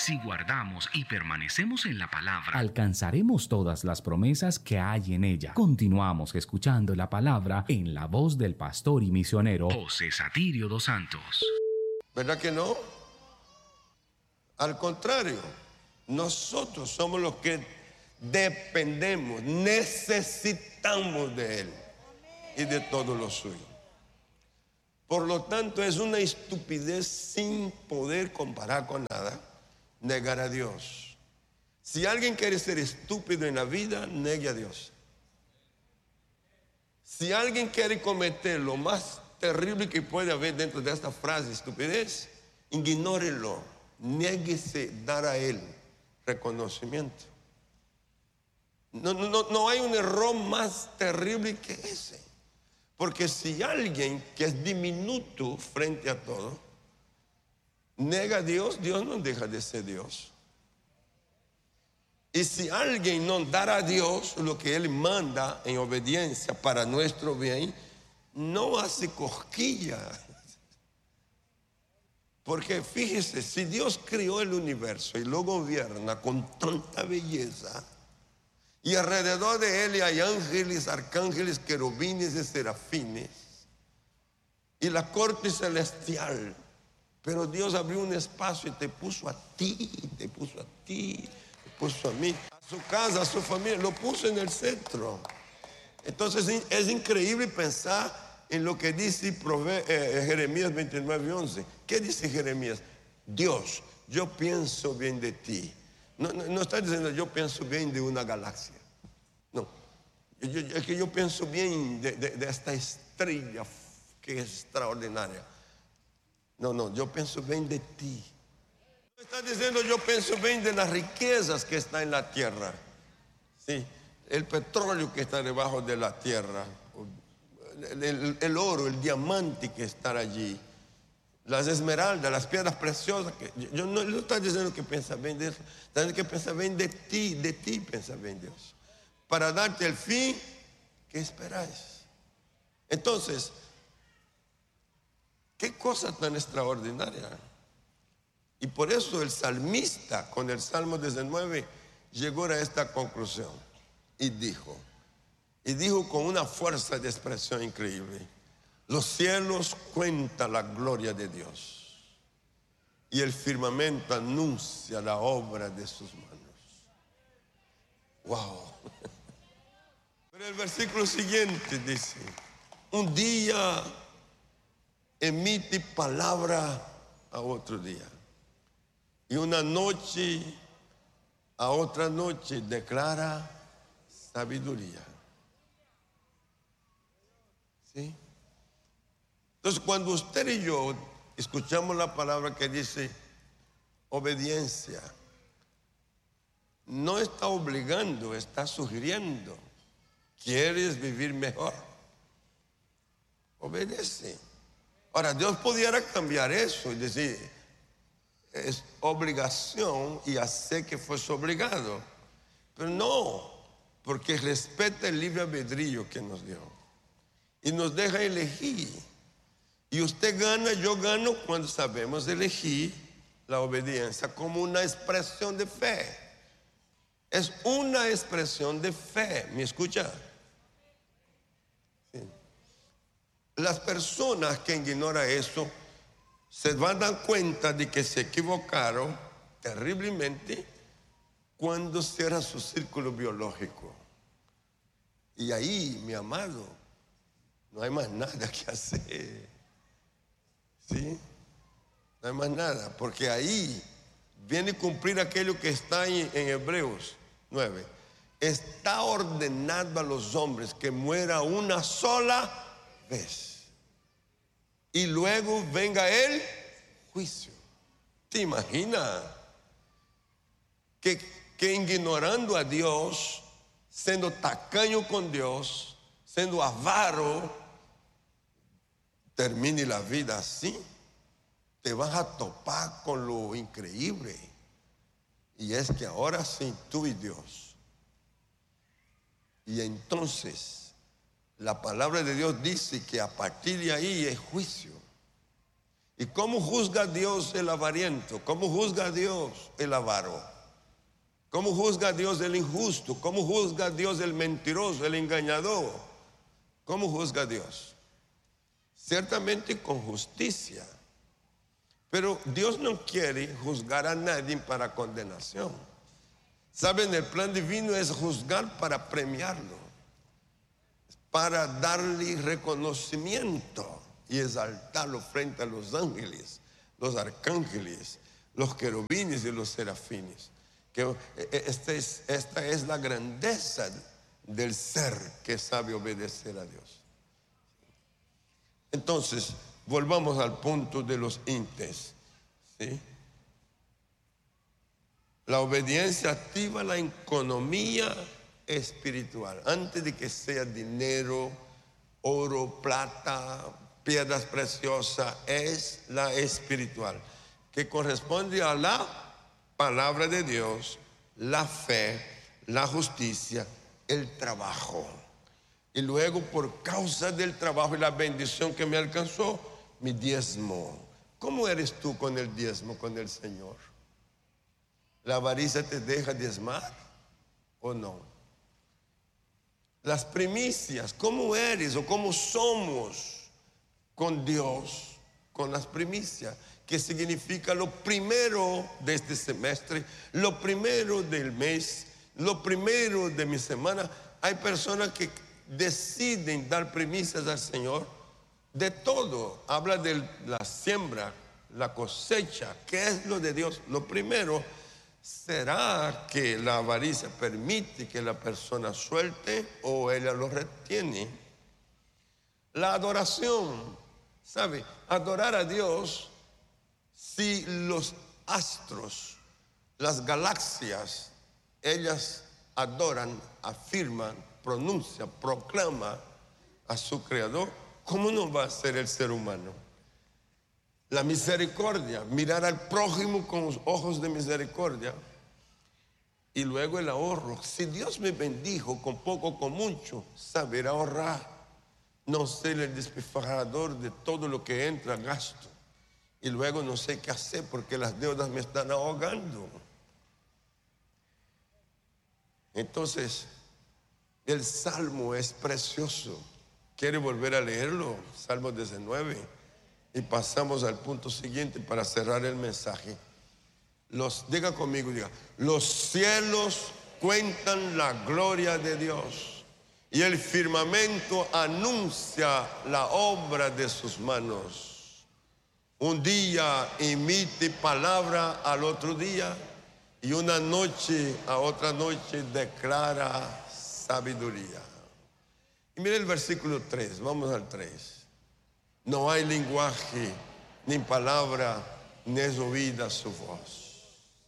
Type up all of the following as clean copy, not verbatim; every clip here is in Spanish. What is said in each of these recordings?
Si guardamos y permanecemos en la palabra, alcanzaremos todas las promesas que hay en ella. Continuamos escuchando la palabra en la voz del pastor y misionero José Satirio dos Santos. ¿Verdad que no? Al contrario, nosotros somos los que dependemos, necesitamos de Él y de todo lo suyo. Por lo tanto, es una estupidez sin poder comparar con nada negar a Dios. Si alguien quiere ser estúpido en la vida, negue a Dios. Si alguien quiere cometer lo más terrible que puede haber dentro de esta frase, estupidez, ignórelo, niéguese dar a Él reconocimiento. No hay un error más terrible que ese. Porque si alguien que es diminuto frente a todo, nega a Dios, Dios no deja de ser Dios. Y si alguien no dará a Dios lo que Él manda en obediencia para nuestro bien, no hace cosquilla. Porque fíjese, si Dios creó el universo y lo gobierna con tanta belleza, y alrededor de Él hay ángeles, arcángeles, querubines y serafines, y la corte celestial, pero Dios abrió un espacio y te puso a ti, te puso a ti, te puso a mí, a su casa, a su familia, lo puso en el centro. Entonces es increíble pensar en lo que dice Jeremías 29:11. ¿Qué dice Jeremías? Dios, yo pienso bien de ti. No está diciendo yo pienso bien de una galaxia. No. Es que yo pienso bien de esta estrella que es extraordinaria. No, yo pienso bien de ti. No está diciendo yo pienso bien de las riquezas que están en la tierra. Sí, el petróleo que está debajo de la tierra, el oro, el diamante que está allí, las esmeraldas, las piedras preciosas. Yo no estoy diciendo que piensa bien de eso, está diciendo que piensa bien de ti piensa bien Dios, para darte el fin que esperáis. Entonces, qué cosa tan extraordinaria. Y por eso el salmista, con el Salmo 19, llegó a esta conclusión y dijo con una fuerza de expresión increíble: los cielos cuentan la gloria de Dios y el firmamento anuncia la obra de sus manos. Wow. Pero el versículo siguiente dice: un día emite palabra a otro día, y una noche a otra noche declara sabiduría. ¿Sí? Entonces, cuando usted y yo escuchamos la palabra que dice obediencia, no está obligando, está sugiriendo. ¿Quieres vivir mejor? Obedece. Ahora, Dios pudiera cambiar eso y decir, es obligación y hacer que fuese obligado. Pero no, porque respeta el libre albedrío que nos dio y nos deja elegir. Y usted gana, yo gano cuando sabemos elegir la obediencia como una expresión de fe. Es una expresión de fe. ¿Me escucha? Sí. Las personas que ignoran eso se van a dar cuenta de que se equivocaron terriblemente cuando cierra su círculo biológico. Y ahí, mi amado, no hay más nada que hacer. ¿Sí? No hay más nada, porque ahí viene a cumplir aquello que está en Hebreos 9. Está ordenado a los hombres que muera una sola vez y luego venga el juicio. ¿Te imaginas que ignorando a Dios, siendo tacaño con Dios, siendo avaro, termine la vida así? Te vas a topar con lo increíble, y es que ahora sí, tú y Dios. Y entonces la palabra de Dios dice que a partir de ahí es juicio. ¿Y cómo juzga Dios el avariento? ¿Cómo juzga Dios el avaro? ¿Cómo juzga Dios el injusto? ¿Cómo juzga Dios el mentiroso, el engañador? ¿Cómo juzga Dios? Ciertamente con justicia. Pero Dios no quiere juzgar a nadie para condenación. ¿Saben? El plan divino es juzgar para premiarlo, para darle reconocimiento y exaltarlo frente a los ángeles, los arcángeles, los querubines y los serafines. Que esta es la grandeza del ser que sabe obedecer a Dios. Entonces, volvamos al punto de los intes, ¿sí? La obediencia activa la economía espiritual. Antes de que sea dinero, oro, plata, piedras preciosas, es la espiritual, que corresponde a la palabra de Dios, la fe, la justicia, el trabajo. Y luego, por causa del trabajo y la bendición que me alcanzó, mi diezmo. ¿Cómo eres tú con el diezmo, con el Señor? ¿La avaricia te deja diezmar o no? Las primicias, ¿cómo eres o cómo somos con Dios, con las primicias? ¿Qué significa lo primero de este semestre, lo primero del mes, lo primero de mi semana? Hay personas que deciden dar primicias al Señor de todo. Habla de la siembra, la cosecha. ¿Qué es lo de Dios? Lo primero. ¿Será que la avaricia permite que la persona suelte o ella lo retiene? La adoración, ¿sabe? Adorar a Dios, si los astros, las galaxias, ellas adoran, afirman, pronuncian, proclaman a su Creador, ¿cómo no va a ser el ser humano? La misericordia, mirar al prójimo con los ojos de misericordia. Y luego el ahorro. Si Dios me bendijo con poco o con mucho, saber ahorrar. No ser el despilfarrador de todo lo que entra, gasto. Y luego no sé qué hacer porque las deudas me están ahogando. Entonces, el Salmo es precioso. ¿Quiere volver a leerlo? Salmo 19. Y pasamos al punto siguiente para cerrar el mensaje. Diga conmigo, diga: los cielos cuentan la gloria de Dios y el firmamento anuncia la obra de sus manos. Un día emite palabra al otro día y una noche a otra noche declara sabiduría. Y mire el versículo 3, vamos al 3. No hay lenguaje, ni palabra, ni es oída su voz.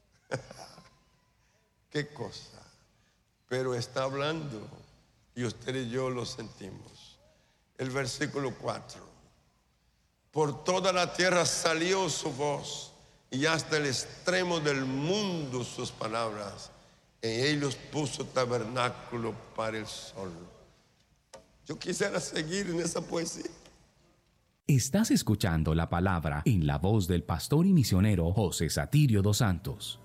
Qué cosa. Pero está hablando y usted y yo lo sentimos. El versículo 4. Por toda la tierra salió su voz y hasta el extremo del mundo sus palabras. En ellos puso tabernáculo para el sol. Yo quisiera seguir en esa poesía. Estás escuchando la palabra en la voz del pastor y misionero José Satirio dos Santos.